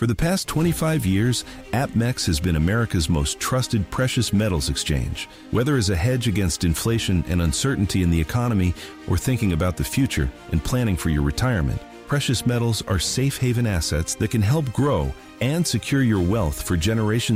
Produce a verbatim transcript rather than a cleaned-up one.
For the past twenty-five years, APMEX has been America's most trusted precious metals exchange. Whether as a hedge against inflation and uncertainty in the economy, or thinking about the future and planning for your retirement, precious metals are safe haven assets that can help grow and secure your wealth for generations